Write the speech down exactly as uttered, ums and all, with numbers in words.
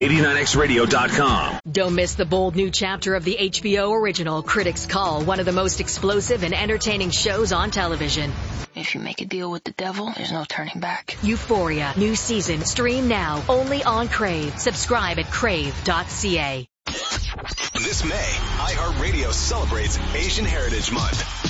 eighty-nine x radio dot com. Don't miss the bold new chapter of the H B O original Critics Call, one of the most explosive and entertaining shows on television. If you make a deal with the devil, there's no turning back. Euphoria, new season, stream now, only on Crave. Subscribe at crave dot c a. This May, iHeartRadio celebrates Asian Heritage Month.